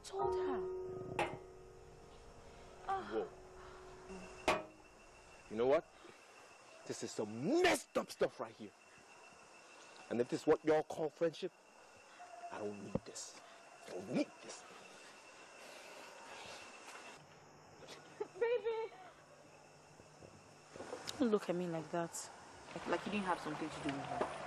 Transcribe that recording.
told her. Whoa. You know what? This is some messed up stuff right here. And if this is what y'all call friendship, I don't need this. I don't need this. Baby! Don't look at me like that. Like you didn't have something to do with her.